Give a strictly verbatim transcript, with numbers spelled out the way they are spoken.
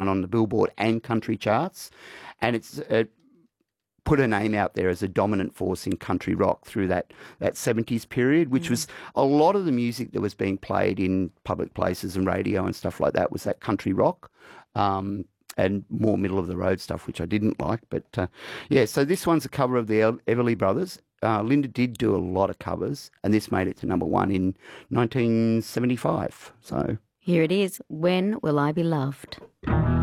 seven on the Billboard and country charts, and it's it put her name out there as a dominant force in country rock through that, that seventies period, which mm. was a lot of the music that was being played in public places and radio and stuff like that was that country rock. Um, and more middle-of-the-road stuff, which I didn't like. But, uh, yeah, so this one's a cover of the Everly Brothers. Uh, Linda did do a lot of covers, and this made it to number one in nineteen seventy-five. So here it is, When Will I Be Loved?